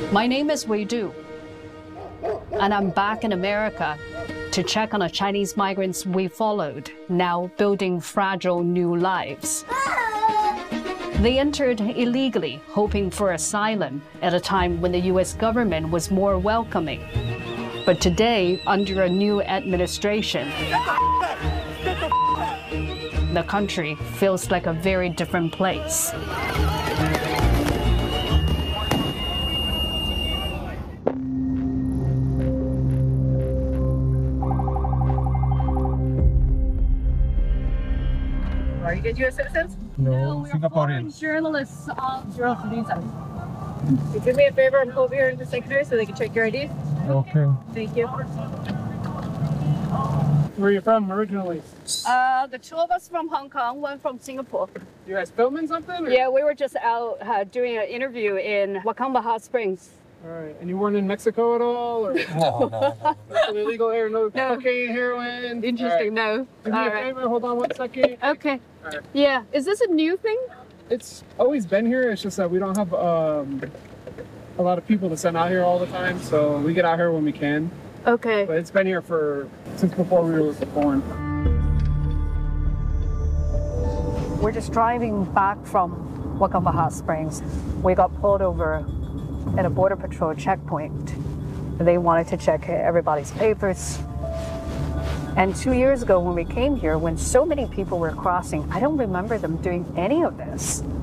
My name is Wei Du, and I'm back in America to check on the Chinese migrants we followed, now building fragile new lives. They entered illegally, hoping for asylum at a time when the US government was more welcoming. But today, under a new administration, the country feels like a very different place. Are you guys U.S. citizens? No, we're Singaporeans. journalists on visa. You do me a favor and pull over here in the secretary so they can check your ID. Okay. Thank you. Where are you from originally? The two of us from Hong Kong, one from Singapore. You guys filming something? Or? Yeah, we were just out doing an interview in Wakamba Hot Springs. All right. And you weren't in Mexico at all? Or? No. Illegal air, no cocaine, heroin? Interesting, no. Do me a favor, hold on 1 second. Okay. All right. Yeah, is this a new thing? It's always been here. It's just that we don't have a lot of people to send out here all the time. So we get out here when we can. Okay. But it's been here since before we were born. We're just driving back from Wakamba Hot Springs. We got pulled over at a Border Patrol checkpoint. They wanted to check everybody's papers. And 2 years ago when we came here, when so many people were crossing, I don't remember them doing any of this.